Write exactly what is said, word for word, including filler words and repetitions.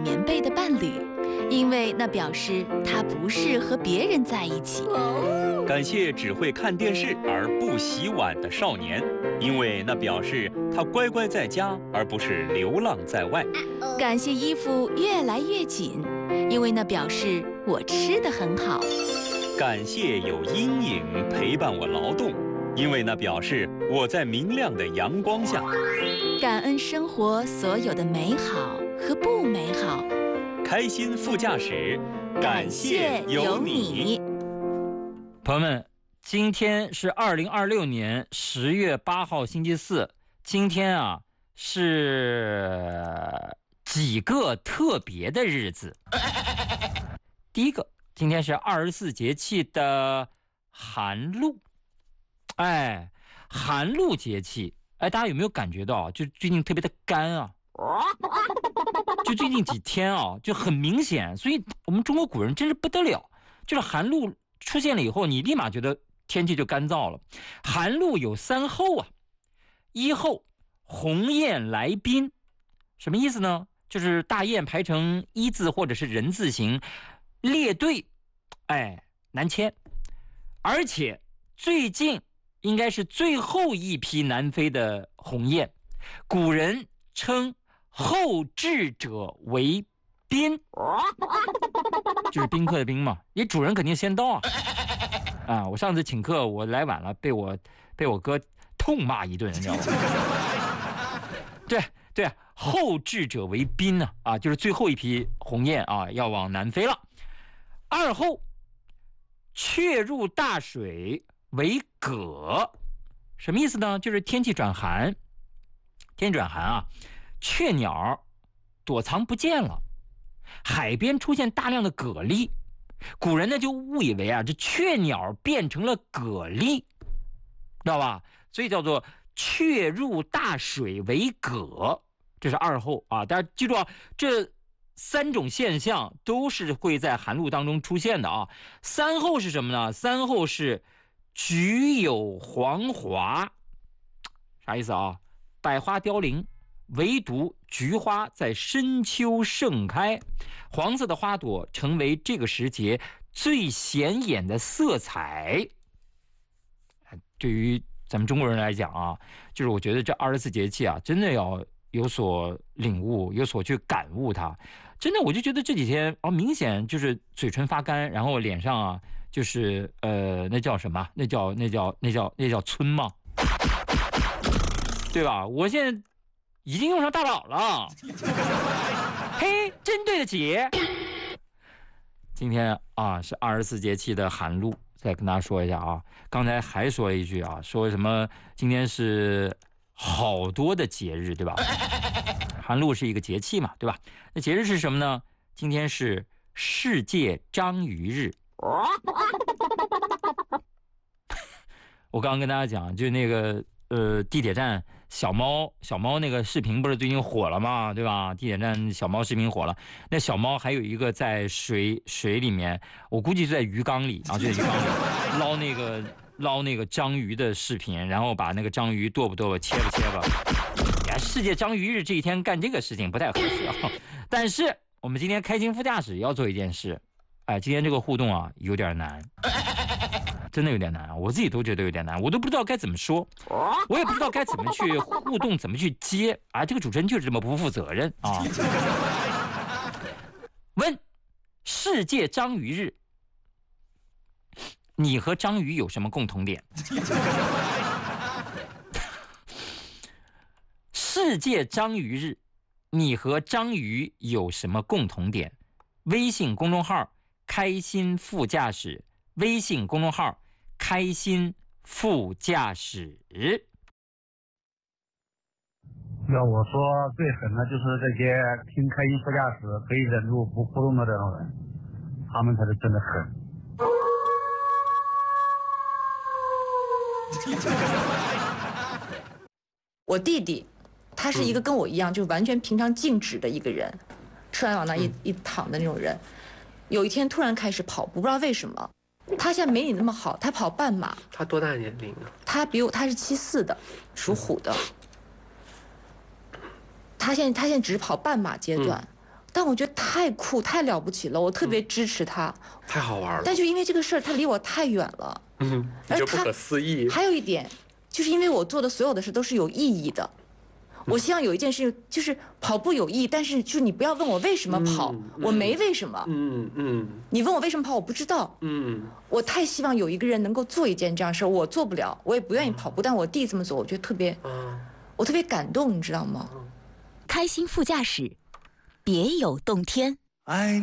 棉被的伴侣，因为那表示他不是和别人在一起。 感谢只会看电视而不洗碗的少年，因为那表示他乖乖在家，而不是流浪在外。 感谢衣服越来越紧，因为那表示我吃得很好。 感谢有阴影陪伴我劳动，因为那表示我在明亮的阳光下。 感恩生活所有的美好和不美好。 开心副驾驶，感谢有你。 朋友们，今天是二零二六年十月八号星期四。今天啊是几个特别的日子。第一个，今天是二十四节气的寒露。哎，寒露节气，哎，大家有没有感觉到，就最近特别的干啊？就最近几天啊，就很明显。所以我们中国古人真是不得了，就是寒露出现了以后，你立马觉得天气就干燥了。寒露有三候啊，一候鸿雁来宾，什么意思呢？就是大雁排成一字或者是人字形列队，哎，南迁。而且最近应该是最后一批南飞的鸿雁，古人称后至者为宾，就是宾客的宾嘛，你主人肯定先到啊。啊，我上次请客，我来晚了，被我被我哥痛骂一顿，你知道吗？对对，后至者为宾呢，啊，就是最后一批鸿雁啊，要往南飞了。二后，雀入大水为蛤，什么意思呢？就是天气转寒，天气转寒啊，雀鸟躲藏不见了，海边出现大量的蛤蜊。古人呢就误以为啊，这雀鸟变成了蛤蜊，知道吧？所以叫做雀入大水为蛤，这是二候啊。大家记住啊，这三种现象都是会在寒露当中出现的啊。三候是什么呢？三候是菊有黄华，啥意思啊？百花凋零，唯独菊花在深秋盛开，黄色的花朵成为这个时节最显眼的色彩。对于咱们中国人来讲啊，就是我觉得这二十四节气啊，真的要有所领悟，有所去感悟它。真的，我就觉得这几天啊，明显就是嘴唇发干，然后脸上啊，就是呃，那叫什么？那叫那叫那叫那叫皴吗？对吧？我现在已经用上大宝了，嘿，真对得起。今天啊是二十四节气的寒露，再跟大家说一下啊。刚才还说了一句啊，说什么今天是好多的节日，对吧？寒露是一个节气嘛，对吧？那节日是什么呢？今天是世界章鱼日。我刚刚跟大家讲，就那个呃地铁站小猫小猫那个视频不是最近火了吗？对吧？地铁站小猫视频火了，那小猫还有一个在水水里面，我估计是在鱼缸里啊，就在鱼缸里捞那个捞那个章鱼的视频，然后把那个章鱼剁不剁吧，切吧切吧。呀，世界章鱼日这一天干这个事情不太合适啊。但是我们今天开心副驾驶要做一件事，哎，今天这个互动啊有点难。真的有点难，我自己都觉得有点难，我都不知道该怎么说，我也不知道该怎么去互动，怎么去接啊！这个主持人就是这么不负责任啊！问：世界章鱼日，你和章鱼有什么共同点？世界章鱼日，你和章鱼有什么共同点？微信公众号“开心副驾驶”，微信公众号。开心副驾驶。 要我说最狠的就是这些听开心副驾驶可以忍住不互动的这种人，他们才是真的狠。我弟弟他是一个跟我一样就完全平常静止的一个人，吃完往那一一躺的那种人，有一天突然开始跑步，不知道为什么。他现在没你那么好，他跑半马。 他多大年龄啊？ 他比我，他是七四的，属虎的。他现在他现在只是跑半马阶段，嗯、 但我觉得太酷太了不起了，我特别支持他。 太好玩了。 但就因为这个事儿，他离我太远了。 嗯，你就不可思议。 还有一点，就是因为我做的所有的事都是有意义的。我希望有一件事情，就是跑步有意义，但是就是你不要问我为什么跑， 嗯嗯、 我没为什么。 嗯嗯。 你问我为什么跑，我不知道。嗯。我太希望有一个人能够做一件这样事儿，我做不了，我也不愿意跑步，但我弟这么做，我觉得特别，嗯、我特别感动，你知道吗？ 开心副驾驶，别有洞天。爱